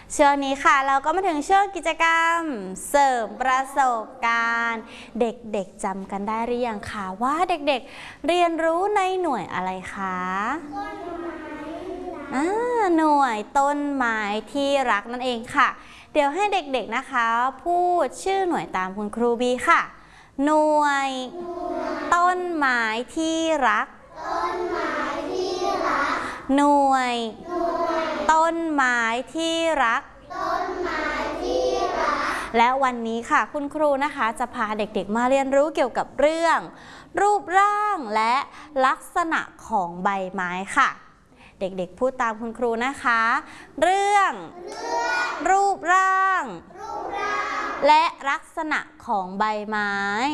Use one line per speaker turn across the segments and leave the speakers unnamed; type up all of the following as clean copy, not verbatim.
ช่วงนี้ค่ะเราก็มาถึงช่วงกิจกรรมเสริมประสบการณ์เด็กๆจำกันได้หรือยังคะว่าเด็กๆเรียนรู้ในหน่วยอะไรคะหน่วยต้นไม้ที่รักนั่นเองค่ะเดี๋ยวให้เด็กๆนะคะพูดชื่อหน่วยตามคุณครูบีค่ะหน่วยต้นไม้ที่รักหน่วยต้นไม้ที่รักและวันนี้ค่ะคุณครูนะคะจะพาเด็กๆมาเรียนรู้เกี่ยวกับเรื่องรูปร่างและลักษณะของใบไม้ค่ะเด็กๆพูดตามคุณครูนะคะเรื่องรูปร่างและลักษณะของใบไม้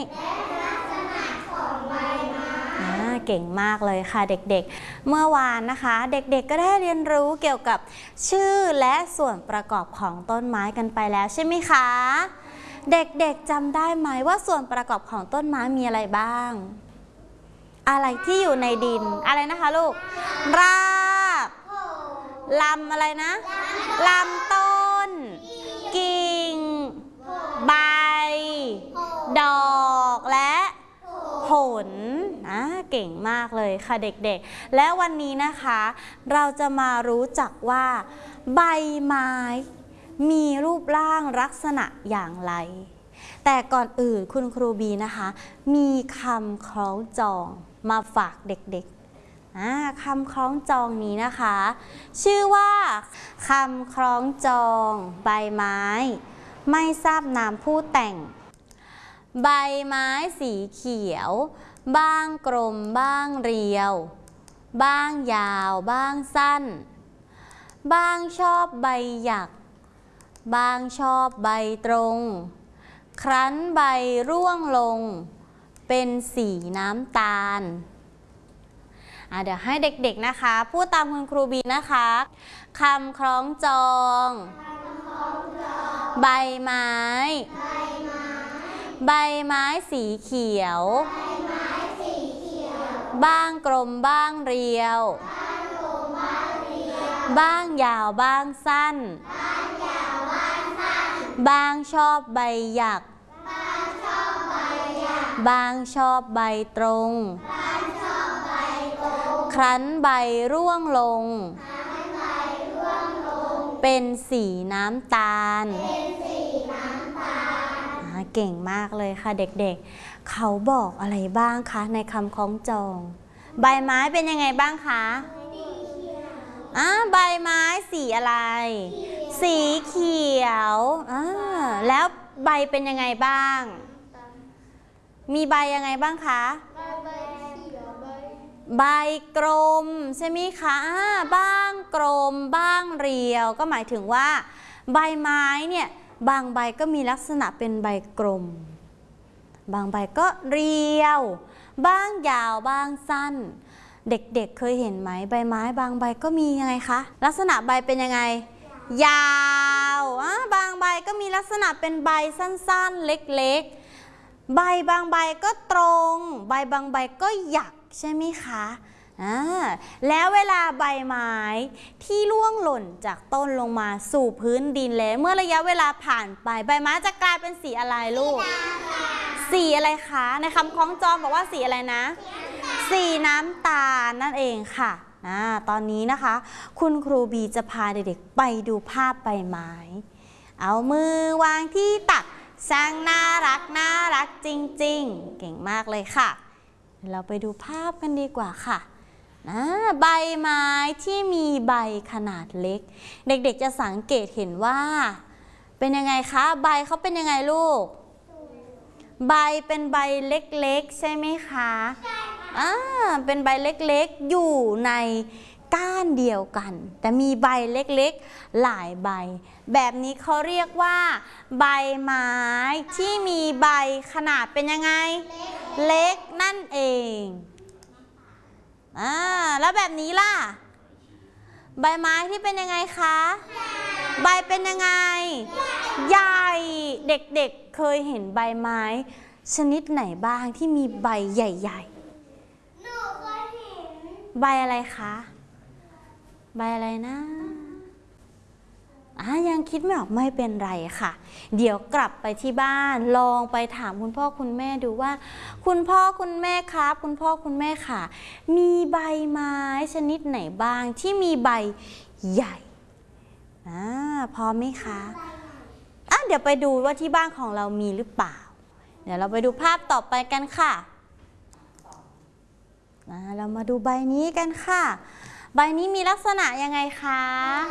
เก่งมากเลยค่ะเด็กๆเมื่อวานนะคะเด็กๆก็ได้เรียนรู้เกี่ยวกับชื่อและส่วนประกอบของต้นไม้กันไปแล้วใช่ไหมคะเด็กๆจำได้ไหมว่าส่วนประกอบของต้นไม้มีอะไรบ้างอะไรที่อยู่ในดินอะไรนะคะลูกรากลำอะไรนะลำต้นกิ่งใบดอกและผลเก่งมากเลยค่ะเด็กๆและวันนี้นะคะเราจะมารู้จักว่าใบไม้มีรูปร่างลักษณะอย่างไรแต่ก่อนอื่นคุณครูบีนะคะมีคำคล้องจองมาฝากเด็กๆคำคล้องจองนี้นะคะชื่อว่าคำคล้องจองใบไม้ไม่ทราบนามผู้แต่งใบไม้สีเขียวบ้างกลมบ้างเรียวบ้างยาวบ้างสั้นบ้างชอบใบหยักบ้างชอบใบตรงครั้นใบร่วงลงเป็นสีน้ำตาลเดี๋ยวให้เด็กๆนะคะพูดตามคุณครูบีนะคะคำคล้องจองใบไม้ใบไม้สีเขียวบ้างกลมบ้างเรียวบ้างยาวบ้างสั้นบ้างชอบใบหยักบ้างชอบใบตรงครั้นใบร่วงลงเป็นสีน้ำตาลเก่งมากเลยค่ะเด็กๆเขาบอกอะไรบ้างคะในคำคล้องจองใบไม้เป็นยังไงบ้างคะใบไม้สีอะไรสีเขียวแล้วใบเป็นยังไงบ้างมีใบยังไงบ้างคะใบกลมใช่ไหมคะบ้างกลมบ้างเรียวก็หมายถึงว่าใบไม้เนี่ยบางใบก็มีลักษณะเป็นใบกลมบางใบก็เรียวบ้างยาวบ้างสั้นเด็กๆเคยเห็นไหมใบไม้บางใบก็มียังไงคะลักษณะใบเป็นยังไงยาวบางใบก็มีลักษณะเป็นใบสั้นๆเล็กๆใบบางใบก็ตรงใบบางใบก็หยักใช่ไหมคะแล้วเวลาใบไม้ที่ร่วงหล่นจากต้นลงมาสู่พื้นดินแล้วเมื่อระยะเวลาผ่านไปใบไม้จะกลายเป็นสีอะไรลูกสีอะไรคะในคำคล้องจองบอกว่าสีอะไรนะสีน้ำตาลนั่นเองค่ะตอนนี้นะคะคุณครูบีจะพาเด็กๆไปดูภาพใบไม้เอามือวางที่ตักช่างน่ารักจริงๆเก่งมากเลยค่ะเราไปดูภาพกันดีกว่าค่ะใบไม้ที่มีใบขนาดเล็กเด็กๆจะสังเกตเห็นว่าเป็นยังไงคะใบเขาเป็นยังไงลูกใบเป็นใบเล็กๆใช่ไหมคะเป็นใบเล็กๆอยู่ในก้านเดียวกันแต่มีใบเล็กๆหลายใบแบบนี้เขาเรียกว่าใบไม้ที่มีใบขนาดเป็นยังไงเล็กนั่นเองแล้วแบบนี้ล่ะใบไม้ที่เป็นยังไงคะใบเป็นยังไงใหญ่เด็กๆเคยเห็นใบไม้ชนิดไหนบ้างที่มีใบใหญ่ๆหนูเคยเห็นใบอะไรคะใบอะไรนะยังคิดไม่ออกไม่เป็นไรค่ะ เดี๋ยวกลับไปที่บ้านลองไปถามคุณพ่อคุณแม่ดูว่าคุณพ่อคุณแม่ครับคุณพ่อคุณแม่ค่ะมีใบไม้ชนิดไหนบ้างที่มีใบใหญ่พร้อมไหมคะเดี๋ยวไปดูว่าที่บ้านของเรามีหรือเปล่าเดี๋ยวเราไปดูภาพต่อไปกันค่ะเรามาดูใบนี้กันค่ะใบนี้มีลักษณะยังไงคะ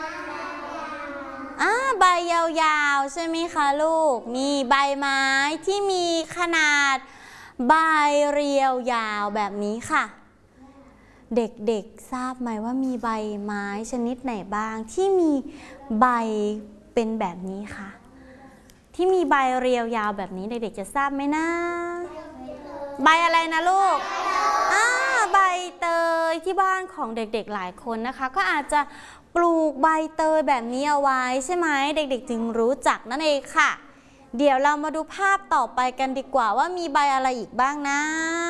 ใบยาวๆใช่ไหมคะลูกนี่ใบไม้ที่มีขนาดใบเรียวยาวแบบนี้ค่ะเด็กๆทราบไหมว่ามีใบไม้ชนิดไหนบ้างที่มีใบเป็นแบบนี้คะที่มีใบเรียวยาวแบบนี้เด็กๆจะทราบไหมนะใบอะไรนะลูกใบเตยที่บ้านของเด็กๆหลายคนนะคะก็อาจจะปลูกใบเตยแบบนี้เอาไว้ใช่ไหมเด็กๆจึงรู้จักนั่นเองค่ะเดี๋ยวเรามาดูภาพต่อไปกันดีกว่าว่ามีใบอะไรอีกบ้างนะ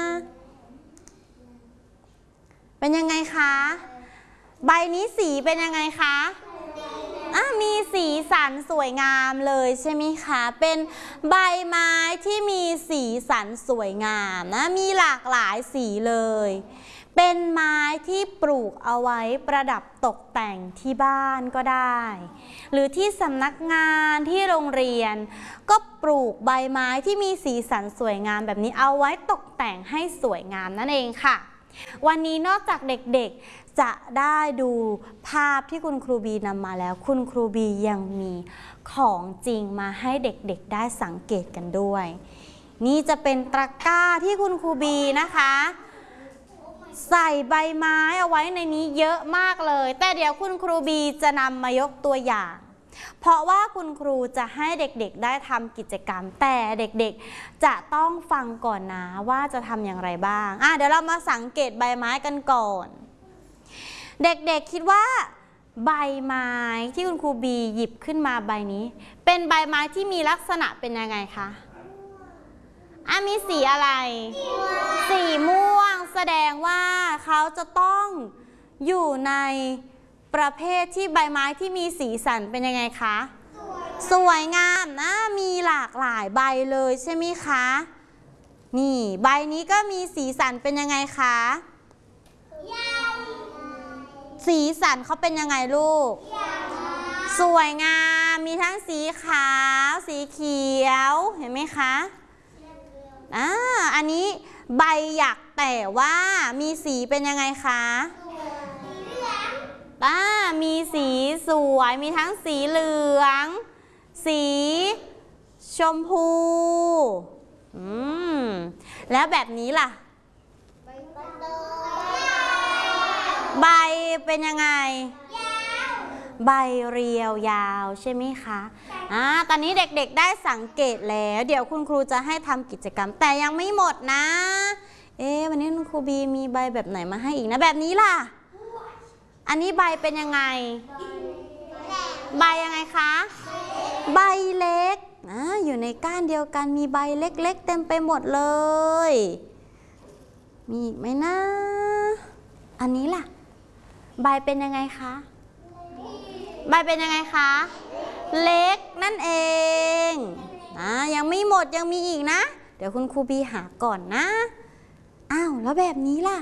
เป็นยังไงคะใบนี้สีเป็นยังไงคะมีสีสันสวยงามเลยใช่ไหมคะเป็นใบไม้ที่มีสีสันสวยงามนะมีหลากหลายสีเลยเป็นไม้ที่ปลูกเอาไว้ประดับตกแต่งที่บ้านก็ได้หรือที่สำนักงานที่โรงเรียนก็ปลูกใบไม้ที่มีสีสันสวยงามแบบนี้เอาไว้ตกแต่งให้สวยงามนั่นเองค่ะวันนี้นอกจากเด็กๆจะได้ดูภาพที่คุณครูบีนำมาแล้วคุณครูบียังมีของจริงมาให้เด็กๆได้สังเกตกันด้วยนี่จะเป็นตะกร้าที่คุณครูบีนะคะใส่ใบไม้เอาไว้ในนี้เยอะมากเลยแต่เดี๋ยวคุณครูบีจะนำมายกตัวอย่างเพราะว่าคุณครูจะให้เด็กๆได้ทำกิจกรรมแต่เด็กๆจะต้องฟังก่อนนะว่าจะทำอย่างไรบ้างเดี๋ยวเรามาสังเกตใบไม้กันก่อนเด็กๆคิดว่าใบไม้ที่คุณครูบีหยิบขึ้นมาใบนี้เป็นใบไม้ที่มีลักษณะเป็นยังไงคะมีสีอะไรสีม่วงแสดงว่าเขาจะต้องอยู่ในประเภทที่ใบไม้ที่มีสีสันเป็นยังไงคะสวยงามนะมีหลากหลายใบเลยใช่ไหมคะนี่ใบนี้ก็มีสีสันเป็นยังไงคะสีสันเขาเป็นยังไงลูกสวยงามมีทั้งสีขาวสีเขียวเห็นไหมคะอันนี้ใบหยักแต่ว่ามีสีเป็นยังไงคะมีสีสวยมีทั้งสีเหลืองสีชมพูแล้วแบบนี้ล่ะใบเป็นยังไงใบเรียวยาวใช่ไหมคะตอนนี้เด็กๆได้สังเกตแล้วเดี๋ยวคุณครูจะให้ทำกิจกรรมแต่ยังไม่หมดนะวันนี้คุณครูบีมีใบแบบไหนมาให้อีกนะแบบนี้ล่ะอันนี้ใบเป็นยังไงใบยังไงคะใบเล็กอยู่ในก้านเดียวกันมีใบเล็กๆเต็มไปหมดเลยมีอีกไหมนะอันนี้ล่ะใบเป็นยังไงคะใบเป็นยังไงคะเล็กนั่นเองยังไม่หมดยังมีอีกนะเดี๋ยวคุณครูบีหาก่อนนะแล้วแบบนี้ล่ะ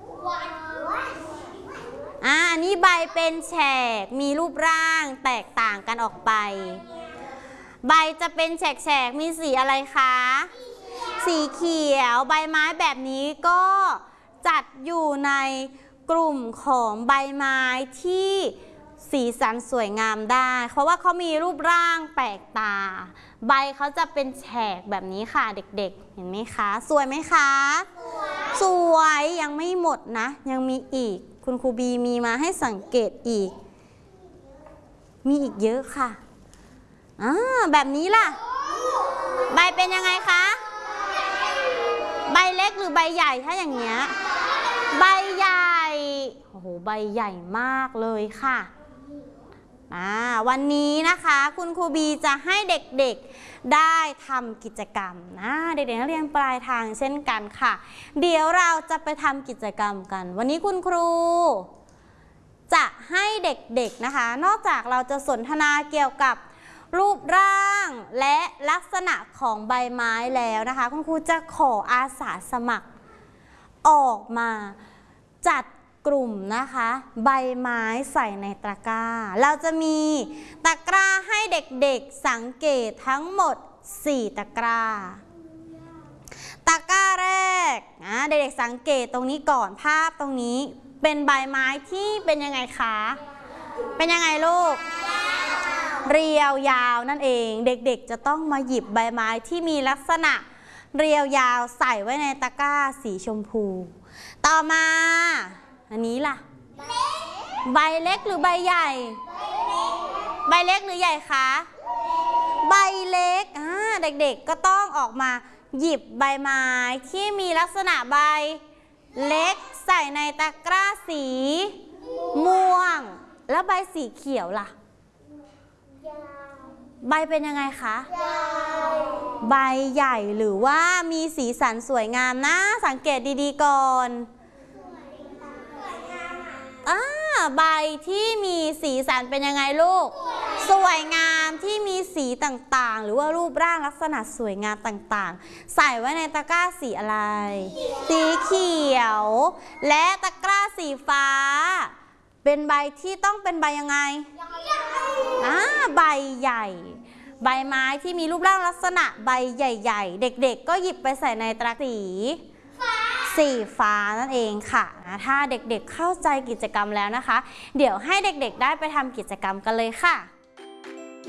อันนี้ใบเป็นแฉกมีรูปร่างแตกต่างกันออกไปใบจะเป็นแฉกมีสีอะไรคะสีเขียวใบไม้แบบนี้ก็จัดอยู่ในกลุ่มของใบไม้ที่สีสันสวยงามได้เพราะว่าเขามีรูปร่างแปลกตาใบเขาจะเป็นแฉกแบบนี้ค่ะเด็กๆเห็นไหมคะสวยไหมคะสวยยังไม่หมดนะยังมีอีกคุณครูบีมีมาให้สังเกตอีกมีอีกเยอะค่ะแบบนี้ล่ะใบเป็นยังไงคะใบเล็กหรือใบใหญ่ถ้าอย่างเงี้ยใบใหญ่โอ้โหใบใหญ่มากเลยค่ะวันนี้นะคะคุณครูบีจะให้เด็กๆได้ทำกิจกรรมนะเด็กๆนักเรียนปลายทางเช่นกันค่ะเดี๋ยวเราจะไปทำกิจกรรมกันวันนี้คุณครูจะให้เด็กๆนะคะนอกจากเราจะสนทนาเกี่ยวกับรูปร่างและลักษณะของใบไม้แล้วนะคะคุณครูจะขออาสาสมัครออกมาจัดกลุ่มนะคะใบไม้ใส่ในตะกร้าเราจะมีตะกร้าให้เด็กๆสังเกตทั้งหมด4ตะกร้าตะกร้าแรกเด็กๆสังเกตตรงนี้ก่อนภาพตรงนี้เป็นใบไม้ที่เป็นยังไงคะเป็นยังไงลูกเรียวยาวนั่นเองเด็กๆจะต้องมาหยิบใบไม้ที่มีลักษณะเรียวยาวใส่ไว้ในตะกร้าสีชมพูต่อมาอันนี้ล่ะใบเล็กหรือใบใหญ่ใบเล็กหรือใหญ่คะใบเล็กเด็กๆก็ต้องออกมาหยิบใบไม้ที่มีลักษณะใบเล็กใส่ในตะกร้าสีม่วงแล้วใบสีเขียวล่ะใบเป็นยังไงคะใบใหญ่หรือว่ามีสีสันสวยงามนะสังเกตดีๆก่อนใบที่มีสีสันเป็นยังไงลูกสวยงามที่มีสีต่างๆหรือว่ารูปร่างลักษณะสวยงามต่างๆใส่ไว้ในตะกร้าสีอะไรสีเขียวและตะกร้าสีฟ้าเป็นใบที่ต้องเป็นใบยังไงใบใหญ่ใบไม้ที่มีรูปร่างลักษณะใบใหญ่ๆเด็กๆก็หยิบไปใส่ในตะกร้าสีฟ้านั่นเองค่ะถ้าเด็กๆเข้าใจกิจกรรมแล้วนะคะเดี๋ยวให้เด็กๆได้ไปทำกิจกรรมกันเลยค่ะ